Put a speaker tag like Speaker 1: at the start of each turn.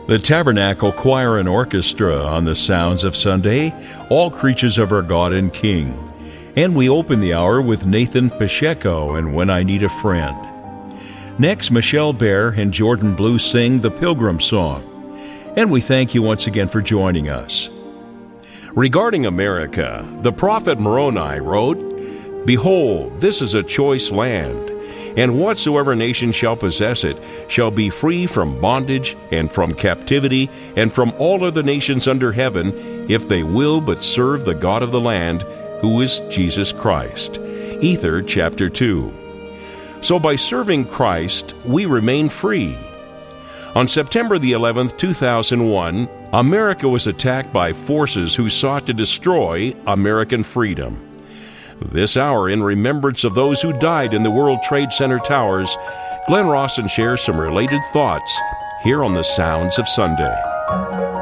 Speaker 1: The Tabernacle Choir and Orchestra on the Sounds of Sunday, all creatures of our God and King. And we open the hour with Nathan Pacheco and When I Need a Friend. Next, Michelle Bear and Jordan Blue sing the Pilgrim Song. And we thank you once again for joining us. Regarding America, the prophet Moroni wrote, "Behold, this is a choice land, and whatsoever nation shall possess it shall be free from bondage and from captivity and from all other nations under heaven, if they will but serve the God of the land, who is Jesus Christ." Ether chapter 2. So by serving Christ, we remain free. On September the 11th, 2001, America was attacked by forces who sought to destroy American freedom. This hour, in remembrance of those who died in the World Trade Center towers, Glenn Rawson shares some related thoughts here on the Sounds of Sunday.